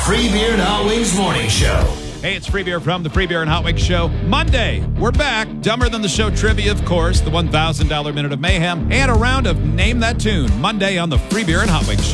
Free Beer and Hot Wings Morning Show. Hey, it's Free Beer from the Free Beer and Hot Wings Show. Monday, we're back. Dumber Than the Show trivia, of course, the $1,000 Minute of Mayhem, and a round of Name That Tune. Monday on the Free Beer and Hot Wings Show.